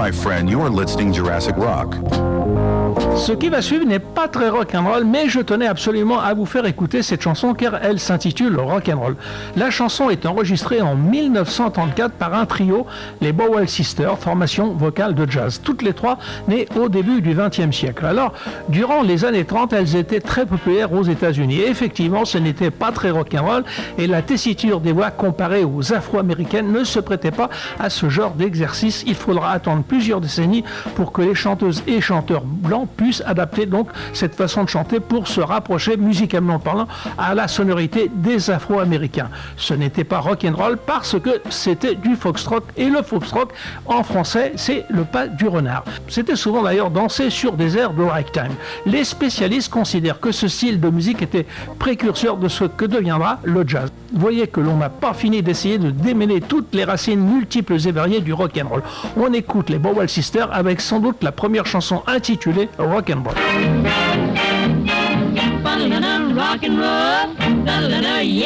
my friend. You are listening Jurassic Rock. Ce qui va suivre n'est pas très rock'n'roll, mais je tenais absolument à vous faire écouter cette chanson car elle s'intitule Rock'n'Roll. La chanson est enregistrée en 1934 par un trio, les Bowell Sisters, formation vocale de jazz. Toutes les trois nées au début du XXe siècle. Alors, durant les années 30, elles étaient très populaires aux États-Unis. Et effectivement, ce n'était pas très rock'n'roll et la tessiture des voix comparée aux afro-américaines ne se prêtait pas à ce genre d'exercice. Il faudra attendre plusieurs décennies pour que les chanteuses et chanteurs blancs puissent adapter donc cette façon de chanter pour se rapprocher musicalement parlant à la sonorité des afro-américains. Ce n'était pas rock'n'roll parce que c'était du foxtrot et le foxtrot en français c'est le pas du renard. C'était souvent d'ailleurs dansé sur des airs de ragtime. Les spécialistes considèrent que ce style de musique était précurseur de ce que deviendra le jazz. Vous voyez que l'on n'a pas fini d'essayer de démêler toutes les racines multiples et variées du rock'n'roll. On écoute les Bowell Sisters avec sans doute la première chanson intitulée Rock'n'Roll. Rock and roll.